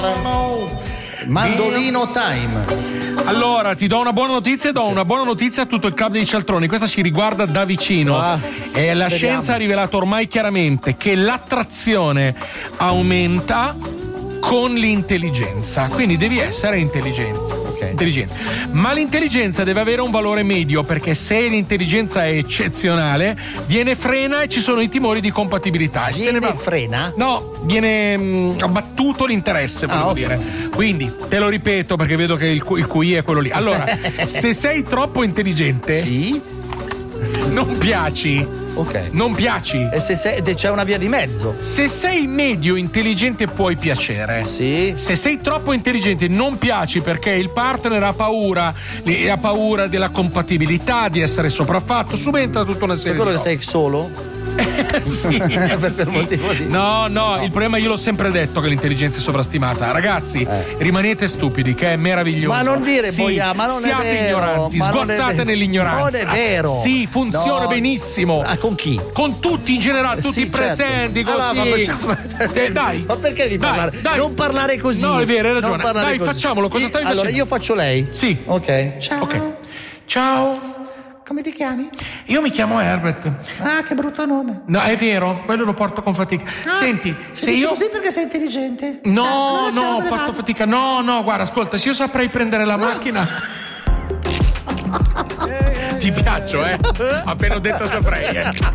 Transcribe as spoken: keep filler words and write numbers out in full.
Mandolino time. Allora, ti do una buona notizia e do una buona notizia a tutto il club dei cialtroni. Questa ci riguarda da vicino. Ah, e la vediamo. scienza ha rivelato ormai chiaramente che l'attrazione aumenta con l'intelligenza. Quindi devi essere intelligenza. Okay. Intelligente. Ma l'intelligenza deve avere un valore medio, perché se l'intelligenza è eccezionale, viene frena e ci sono i timori di compatibilità. E se Viene ne va... frena? No, viene mh, abbattuto l'interesse, volevo Ah, dire. Quindi, te lo ripeto perché vedo che il, il Q I è quello lì. Allora, se sei troppo intelligente, Sì. non piaci. Ok. Non piaci. E se sei, c'è una via di mezzo? Se sei medio intelligente puoi piacere. Sì. Se sei troppo intelligente non piaci perché il partner ha paura, ha paura della compatibilità, di essere sopraffatto, subentra tutta una serie Per quello di che cose. sei solo? Sì, per sì. motivo di... No, no, il problema io l'ho sempre detto che l'intelligenza è sovrastimata. Ragazzi, Eh. rimanete stupidi, che è meraviglioso. Ma non dire, sì, boia, ma non è siate vero, ignoranti, ma non è sguazzate vero. nell'ignoranza. Non è vero. Sì, funziona No. benissimo. Ah, con chi? Con tutti in generale, tutti Sì, presenti, certo. così. Allora, ma facciamo- Eh, dai. Ma perché devi Dai, parlare? dai. Non parlare così. No, è vero, hai Non ragione. parlare Dai, così. facciamolo. Cosa Io- stavi allora, facendo? io faccio lei? Sì. Ok. Ciao. Ok. Ciao. Come ti chiami? Io mi chiamo Herbert. Ah, che brutto nome. No, è vero, quello lo porto con fatica. Ah, Senti, si se dice io. così perché sei intelligente? No, Cioè, allora no, ciao, ho me ne fatto vado. fatica. No, no, guarda, ascolta, se io saprei prendere la macchina. Ti piaccio, eh? Appena ho detto saprei, eh.